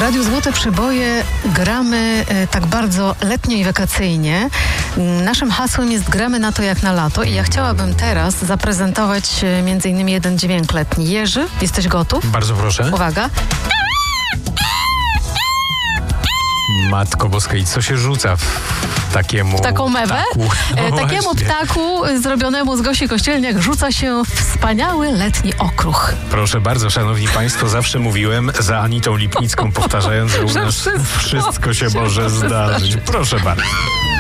Radiu Złote Przeboje gramy tak bardzo letnio i wakacyjnie. Naszym hasłem jest gramy na to jak na lato i ja chciałabym teraz zaprezentować między innymi jeden dźwięk letni. Jerzy, jesteś gotów? Bardzo proszę. Uwaga. Matko Boska, i co się rzuca w taką mewę? ptaku? No takiemu właśnie. ptaku zrobionemu z Gosi Kościelniak rzuca się wspaniały letni okruch. Proszę bardzo, szanowni państwo, zawsze mówiłem za Anitą Lipnicką, powtarzając, że u nas wszystko się może zdarzyć. Proszę bardzo.